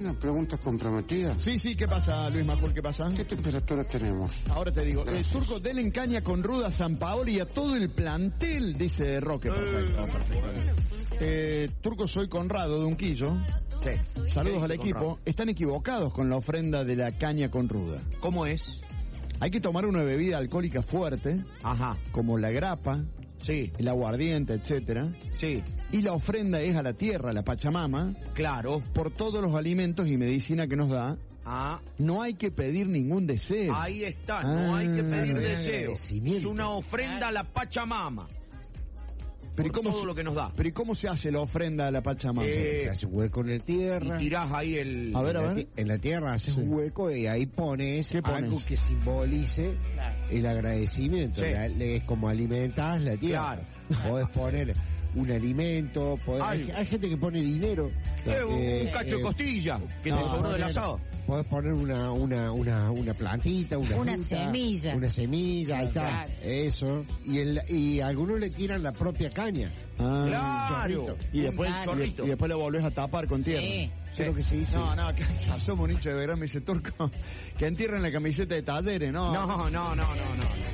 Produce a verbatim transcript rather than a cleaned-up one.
Una pregunta comprometida. Sí, sí, ¿qué pasa, Luis Majul? ¿Qué pasa? ¿Qué temperatura tenemos? Ahora te digo, el Turco, denle en caña con ruda a San Paolo y a todo el plantel, dice Roque. Perfecto, perfecto. Eh, Turco, soy Conrado de Unquillo. Sí. Saludos al Sí, equipo. Conrado. Están equivocados con la ofrenda de la caña con ruda. ¿Cómo es? Hay que tomar una bebida alcohólica fuerte, Ajá. como la grapa, Sí, el aguardiente, etcétera. sí, Y la ofrenda es a la tierra, a la Pachamama, claro. por todos los alimentos y medicina que nos da. Ah, No hay que pedir ningún deseo. ahí está, no Ah, hay que pedir un deseo. agradecimiento. Es una ofrenda a la Pachamama. Pero ¿y por cómo todo se- lo que nos da. Pero ¿y cómo se hace la ofrenda a la Pachamama? Eh, Se hace un hueco en la Y tierra. tirás ahí el... A ver, a en, la ver. ti- en la tierra haces Sí. un hueco y ahí pones, ¿Qué pones? algo que simbolice el agradecimiento. Sí. La- le- es como alimentás la tierra. Podés poner un alimento, podés- hay, Algo. hay gente que pone dinero. Eh, un, Eh, un cacho de eh, costilla que no, te sobró del poner- asado. Podés poner una, una, una, una plantita, una, Una fruta, semilla. Una semilla, ahí está. Claro. Eso. Y, el, y algunos le tiran la propia caña. Ah, Claro. chorrito. Y después, Claro. y, de- y después la volvés a tapar con tierra. Sí. Creo que se dice. No, no, que somos un hincha de verano, me dice Turco, que entierren la camiseta de Talleres, no. No, no, no, no, no.